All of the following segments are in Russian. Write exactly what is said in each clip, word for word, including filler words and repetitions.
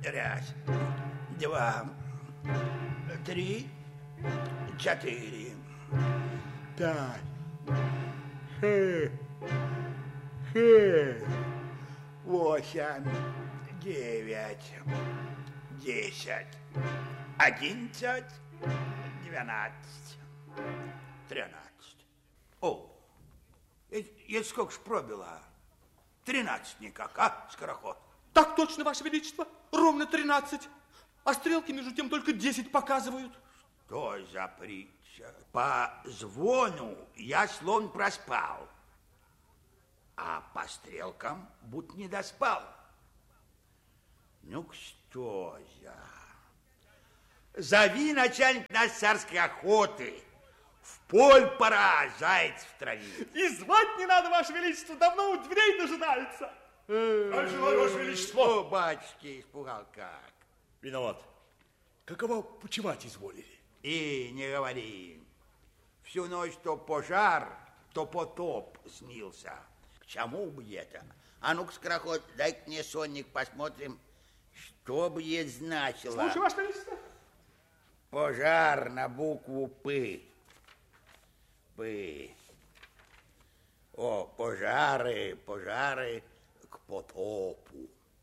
Раз, два, три, четыре, пять, шесть, шесть, восемь, девять, десять, одиннадцать, двенадцать, тринадцать. О, это, это сколько ж пробило? Тринадцать никак, а, скороход? Так точно, Ваше Величество, ровно тринадцать. А стрелки, между тем, только десять показывают. Что за притча? По звону я слон проспал, а по стрелкам будто не доспал. Ну-ка, что за... Зови начальник нас царской охоты. В поль пора, заяц в траве. И звать не надо, Ваше Величество, давно у дверей дожидаются. Как желаю, Ваше Величество. О, батюшки, испугал как. Виноват. Каково почевать изволили? И не говори. Всю ночь то пожар, то потоп снился. К чему бы это? А ну-ка, скороход, дай мне сонник, посмотрим, что бы это значило. Слушай, Ваше Величество. Пожар на букву П. П. О, пожары, пожары к потопу.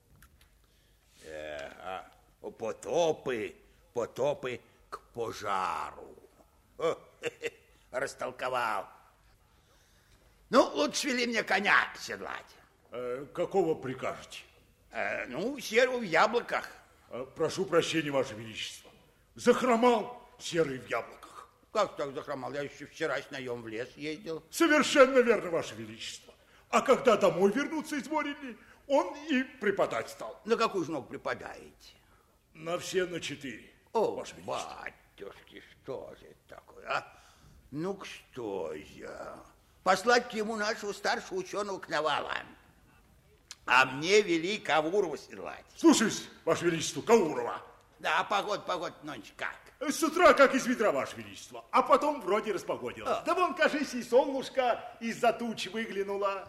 Э, а, потопы, потопы к пожару. О, хе-хе, растолковал. Ну, лучше вели мне коня седлать. Э, какого прикажете? Э, ну, серого в яблоках. Э, прошу прощения, Ваше Величество. Захромал серый в яблоках. Как так захромал? Я еще вчера с наем в лес ездил. Совершенно верно, Ваше Величество. А когда домой вернуться изволили, он и преподать стал. На какую же ногу преподаете? На все на четыре, О, Ваше Величество. батюшки, что же это такое, а? Ну-ка, что я? Послать к ему нашего старшего ученого Коновала. А мне вели Каурова седлать. Слушаюсь, Ваше Величество, Каурова. Да, погодь, погодь, нонче как? С утра как из ведра, Ваше Величество, а потом вроде распогодилось. А. Да вон, кажись, и солнышко из-за туч выглянуло.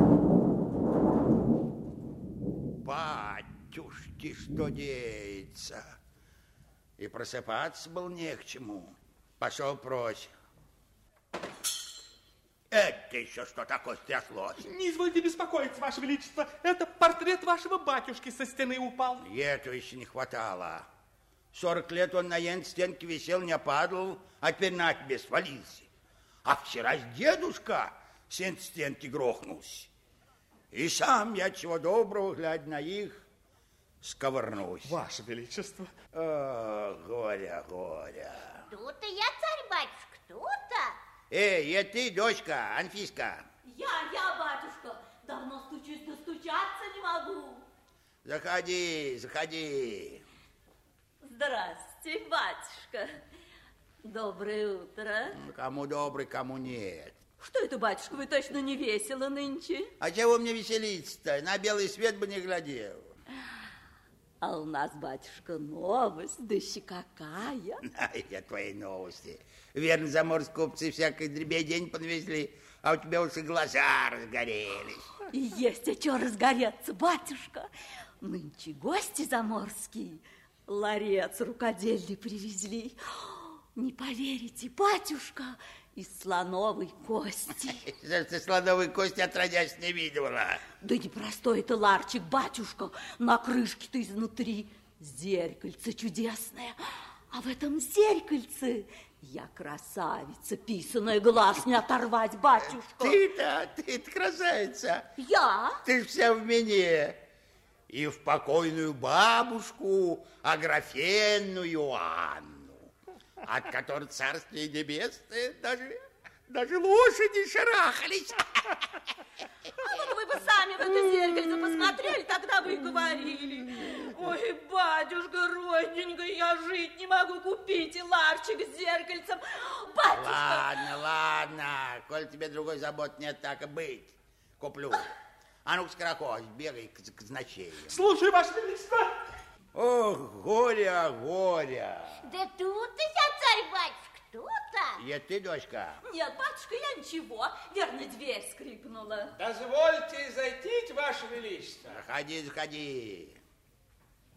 Батюшки, что деется? И просыпаться было не к чему. Пошел прочь. Это еще что такое стряслось? Не извольте беспокоиться, Ваше Величество. Это портрет вашего батюшки со стены упал. И этого еще не хватало. Сорок лет он на ен стенке висел, не падал, а теперь на тебе свалился. А вчера дедушка с ен стенки грохнулся. И сам я, чего доброго, глядя на их, сковырнусь. Ваше Величество. О, горя, горя. Тут-то я, царь-батюшка, тут-то. Эй, это ты, дочка, Анфиска? Я, я, батюшка, давно стучусь, достучаться не могу. Заходи, заходи. Здравствуйте, батюшка. Доброе утро. Кому добрый, кому нет. Что это, батюшка, вы точно не весело нынче? А чего мне веселиться-то? На белый свет бы не глядел. А у нас, батюшка, новость, да еще какая. Ай, я твои новости. Верно, заморские купцы всякой дребедень подвезли, а у тебя уж и глаза разгорелись. И есть о чем разгореться, батюшка. Нынче гости заморские ларец рукодельный привезли. Не поверите, батюшка, из слоновой кости. Что ж ты слоновой кости отродясь не видела? Да не простой это ларчик, батюшка, на крышке-то изнутри зеркальце чудесное. А в этом зеркальце я красавица, писаная, глаз не оторвать, батюшка. Ты-то, ты-то красавица. Я? Ты ж вся в меня. И в покойную бабушку Аграфенную Анну, от которой царствие небесное даже, даже лошади шарахались. А вот вы бы сами в это зеркальце посмотрели, тогда бы и говорили. Ой, батюшка, родненько, я жить не могу, купить ларчик с зеркальцем. Батюшка! Ладно, ладно, коль тебе другой забот нет, так и быть, куплю. А ну-ка, скороход, бегай к казначею. Слушай, Ваше Величество. Ох, горя, горя. Да тут-то я, царь-батюшка, тут-то. И ты, дочка? Нет, батюшка, я ничего. Верно, дверь скрипнула. Дозвольте зайти, Ваше Величество. Заходи, заходи.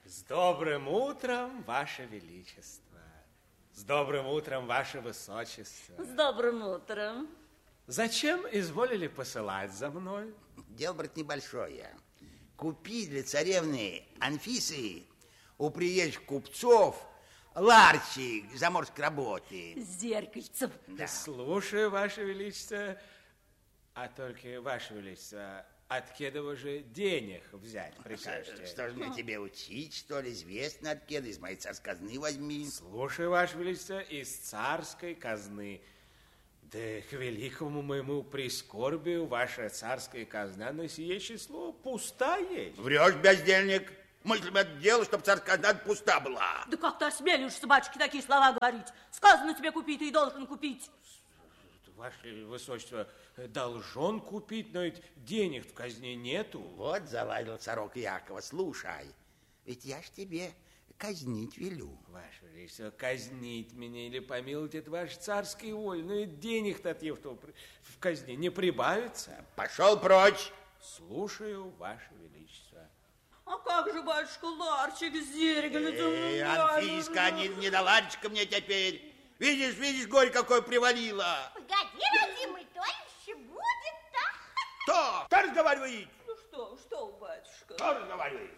С добрым утром, Ваше Величество. С добрым утром, Ваше Высочество. С добрым утром. Зачем изволили посылать за мной? Дело, брат, небольшое. Купи для царевны Анфисы у приезжих купцов ларчик заморской работы. С зеркальцем. Да. Слушаю, Ваше Величество. А только, Ваше Величество, откуда вы же денег взять прикажете? Что же мне тебе учить, что ли? Известно откуда, из моей царской казны возьми. Слушаю, Ваше Величество, из царской казны. Да к великому моему прискорбию ваша царская казна на сие число пуста есть. Врешь, бездельник. Мысль это дело, чтобы царская казна пуста была. Да как ты осмелишься, батюшки, такие слова говорить? Сказано тебе купить, ты и должен купить. Ваше Высочество, должен купить, но ведь денег в казне нету. Вот заладил сорок Якова, слушай. Ведь я ж тебе казнить велю. Ваше Величество, казнить меня или помиловать, это ваш царский воль. Но и денег-то от Евтова в казне не прибавится. Пошел прочь. Слушаю, Ваше Величество. А как же, батюшка, ларчик с зеркальцем? Эй, Анфиска, не, не до ларчика мне теперь. Видишь, видишь, горе какое привалило. Погоди, родимый, то еще будет, да? Кто? Кто разговаривает? Ну что, что, батюшка? Кто разговаривает?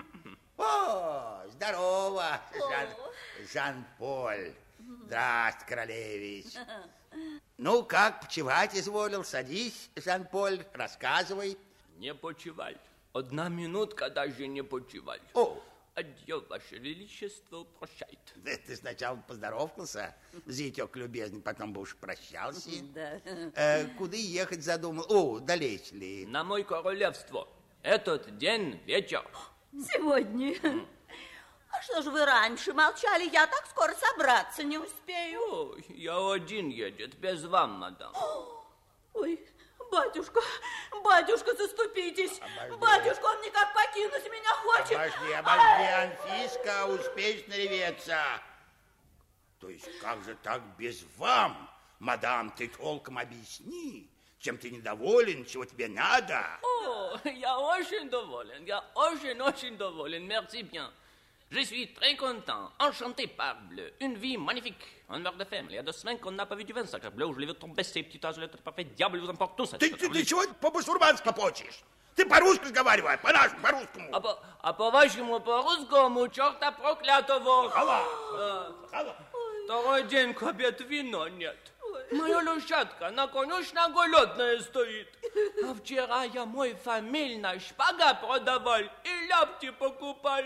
О, здорово, Жан, Жан-Поль. Здрасте, королевич. Ну, как почевать изволил? Садись, Жан-Поль, рассказывай. Не почивать. Одна минутка даже не почивать. О, Адьё, Ваше Величество, прощайте. да ты сначала поздоровался, зятёк любезный, потом бы уж прощался. Да. Э, куда ехать задумал? О, далече ли? На мой королевство. Этот день вечер. Сегодня. А что же вы раньше молчали? Я так скоро собраться не успею. Ой, я один едет, без вам, мадам. Ой, батюшка, батюшка, заступитесь. Обожди. Батюшка, он никак покинуть меня хочет. Обожди, обожди, Анфиска, успеешь нареветься. То есть как же так без вам? Мадам, ты толком объясни, чем ты недоволен, чего тебе надо? О, я очень доволен, я очень-очень доволен, merci bien. Je suis très content, enchanté par bleu. Une vie magnifique, un meurtre de femme. Il y a deux semaines qu'on n'a pas vu du vin sacré bleu. Je l'ai vu tomber ces petits tas, je l'ai parfait. Diable vous emporte tous. Ты, ты, ты чего по-басурмански почешь? Ты по-русски разговаривай, по-нашему, по-русскому. А, по, а по-вашему, по-русскому, черта проклятого. Алло, алло. Второй день к обеду вина нет. Моя лошадка на конюшне голодная стоит. А вчера я мой фамильный шпага продавал и лапти покупал.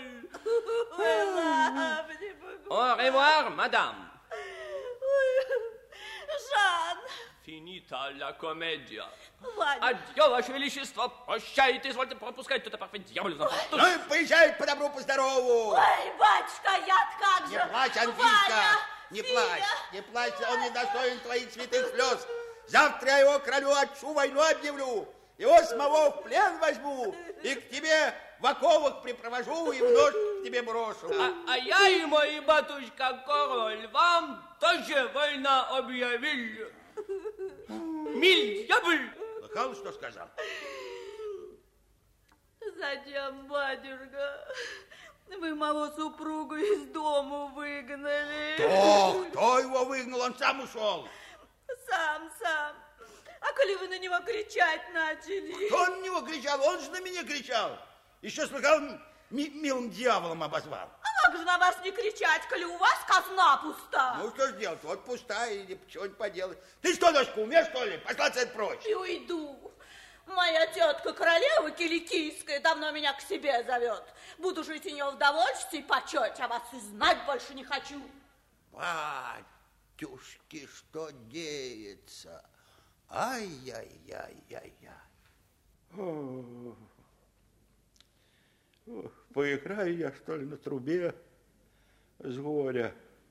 Au revoir, madame. Жан, Финита ла комедия. Ваня. Адьё, Ваше Величество, прощайте, извольте пропускать, тут парфait дьявол. Ну и поезжай по добру, по здорову. Ой, батюшка, я как же. Не плачь, Анфиска, Ваня, не Филя. плачь, не плачь, он не достоин твоих святых слез. Завтра я его королю отцу войну объявлю, его самого в плен возьму и к тебе в оковах припровожу и в нож к тебе брошу. А, а я и мой батюшка король вам тоже война объявил. Миль дьявол. Слыхал, что сказал? Зачем, батюшка? Вы моего супруга из дому выгнали. Кто? Кто его выгнал? Он сам ушел. Сам, сам. А коли вы на него кричать начали? Кто на него кричал? Он же на меня кричал. Еще слыхал, ми- милым дьяволом обозвал. А как же на вас не кричать, коли у вас казна пуста? Ну, что ж делать? Вот пустая, и чего-нибудь поделать. Ты что, дочка, умеешь, что ли? Пошла отсюда прочь. И уйду. Моя тетка королева Киликийская давно меня к себе зовет. Буду жить у нее в довольстве и почете, а вас и знать больше не хочу. Батюшки, что деется? Ай-яй-яй-яй-яй. Поиграю я, что ли, на трубе с горя.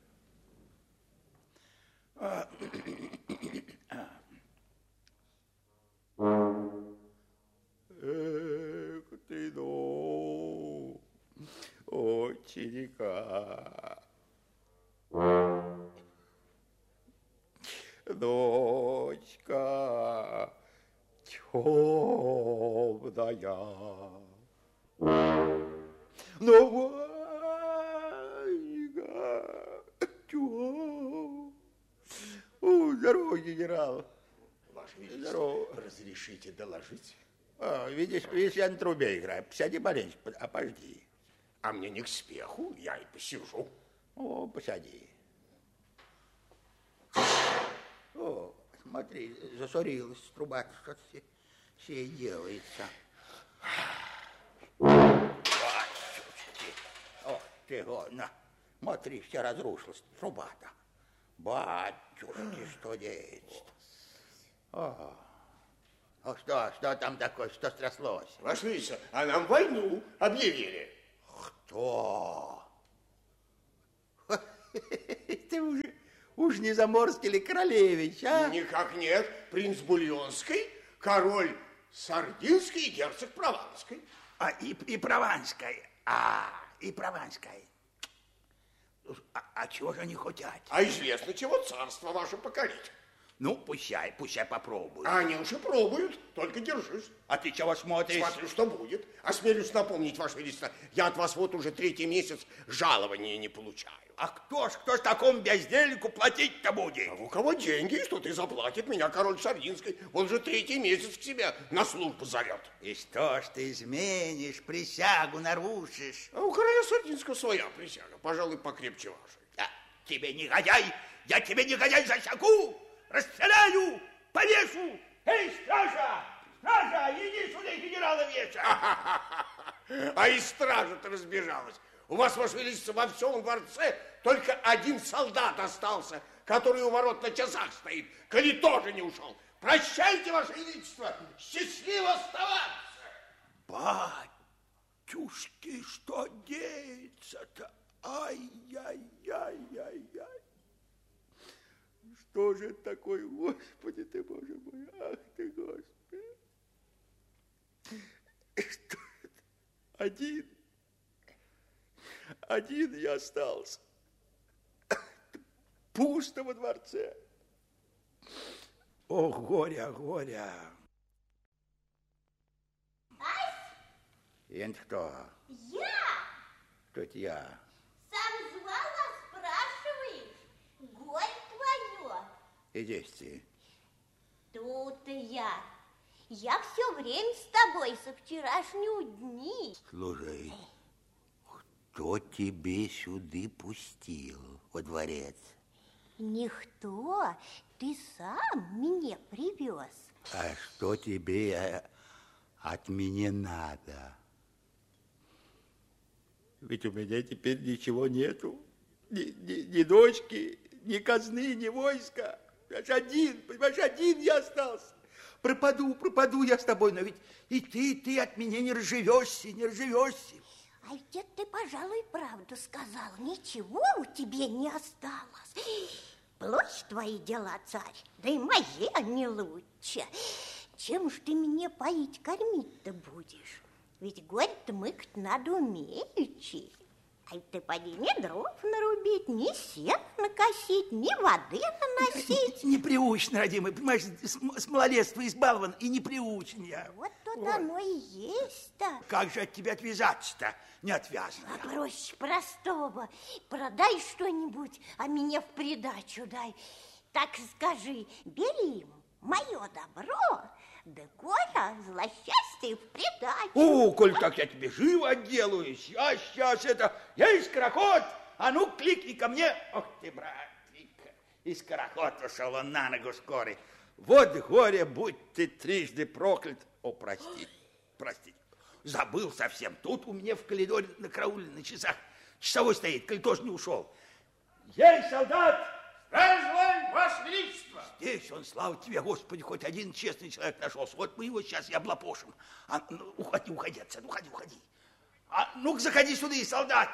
Эх ты, ну, очерека. Дочка темная. Ну вот. генерал. Ваше Величество, Здорово. разрешите доложить? О, видишь, видишь, я на трубе играю. Посади маленько, а подожди. А мне не к спеху, я и посижу. О, посади. О, смотри, засорилась труба, что-то все, все делается. Батюшки. О, ты, о, на, смотри, все разрушилась труба-то. Батюшки, что делается? О, о, что, что там такое, что стряслось? Ваше Величество, а нам войну объявили. Кто? Ты уже, уж не Заморский или Королевич, а? Никак нет. Принц Бульонский, король Сардинский и герцог Прованский. А, и, и Прованской. А, и Прованской. А, а чего же они хотят? А известно, чего царство ваше покорить. Ну, пущай, пущай попробуют. А они уж и пробуют, только держись. А ты чего смотришь? Смотрю, что будет. Осмелюсь напомнить, Ваше Величество, я от вас вот уже третий месяц жалования не получаю. А кто ж, кто ж такому бездельнику платить-то будет? А у кого деньги, что ты заплатит, меня король Сардинский, он же третий месяц к себе на службу зовет. И что ж ты изменишь, присягу нарушишь? А у короля Сардинского своя присяга, пожалуй, покрепче вашей. А, тебе негодяй, я тебе негодяй засеку, расстреляю, повешу. Эй, стража, стража, иди сюда, генерала веша. А и стража-то разбежалась. У вас, Ваше Величество, во всем дворце только один солдат остался, который у ворот на часах стоит, коли тоже не ушел. Прощайте, Ваше Величество, счастливо оставаться. Батюшки, что деется-то? Ай-яй-яй-яй-яй. Что же это такое, Господи ты, Боже мой, ах ты, Господи. Что это? Один. Один я остался. Пусто во дворце. О, горе, горе. Ась, Это кто? я! Кто это я? Сам звал, а спрашиваешь? Горе твое. Иди ты. Тут и я. Я все время с тобой со вчерашнего дни. Слушай, кто тебе сюда пустил во дворец? Никто, ты сам меня привез. А что тебе э, от меня надо? Ведь у меня теперь ничего нету. Ни, ни, ни дочки, ни казны, ни войска. Я ж один, понимаешь, один я остался. Пропаду, пропаду я с тобой, но ведь и ты, ты от меня не разживешься, не разживешься. А ведь ты, пожалуй, правду сказал. Ничего у тебя не осталось. Плохи твои дела, царь, да и мои они лучше. Чем ж ты меня поить, кормить-то будешь? Ведь горе-то мыкать надо умеючи. А ведь ты поди ни дров нарубить, ни сен накосить, ни воды наносить. Неприучен, родимый, понимаешь, с, с малолетства избалован и неприучен я. Вот тут Ой. Оно и есть-то. Как же от тебя отвязаться-то, не отвязано? А проще простого. Продай что-нибудь, а мне в придачу дай. Так скажи, бери им мое добро, да горе, злосчастье в придачу. О, коль так я тебе живо отделаюсь. Я сейчас это, я и скороход, а ну кликни ко мне. Ох ты, братик, и скороход ушел он на ногу скорый. Вот горе, будь ты трижды проклят. О, прости, прости, забыл совсем. Тут у меня в коридоре на карауле на часах часовой стоит, коль тоже не ушел. Ей, солдат! Развой, Ваше Величество! Здесь он, слава тебе, Господи, хоть один честный человек нашелся. Вот мы его сейчас и облапошим. А, ну, уходи, уходи отсюда, уходи, уходи. А ну-ка, заходи сюда, и солдат.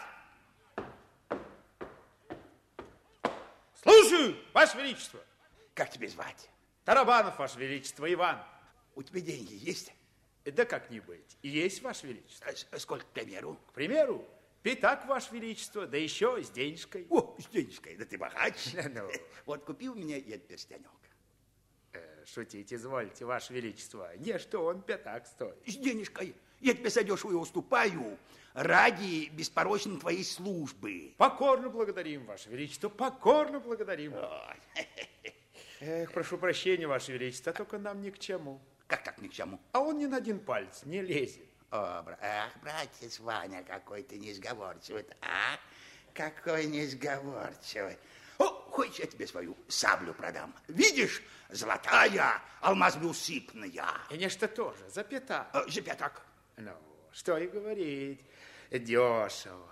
Слушаю, Ваше Величество. Как тебе звать? Тарабанов, Ваше Величество, Иван. У тебя деньги есть? Да как не быть. Есть, Ваше Величество. А сколько, к примеру? К примеру, пятак, Ваше Величество, да еще с денежкой. О, с денежкой, да ты богач. Ну. Вот купил мне и этот перстенек. Э, шутить извольте, Ваше Величество. Не, что он пятак стоит. С денежкой. Я тебе задешево уступаю ради беспорочной твоей службы. Покорно благодарим, Ваше Величество, покорно благодарим. Эх, прошу прощения, Ваше Величество, только нам ни к чему. Как так ни к чему? А он ни на один палец не лезет. О, бра... Ах, братец Ваня, какой ты несговорчивый, а? Какой несговорчивый. О, хочешь, я тебе свою саблю продам? Видишь, золотая, алмазами усыпанная. И нечто тоже, за пятак. Э, за пятак. Ну, что и говорить, дешево.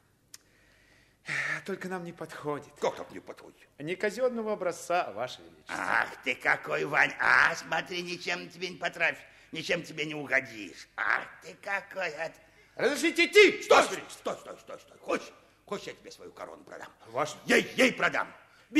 Только нам не подходит. Как так не подходит? Не казенного образца, Ваше Величество. Ах ты какой, Вань. А, смотри, ничем тебе не потрафишь, ничем тебе не угодишь. Ах ты какой. Разрешите идти? Стой, стой, стой, стой, стой. Хочешь, хочешь, я тебе свою корону продам? Ваше... Ей, ей продам.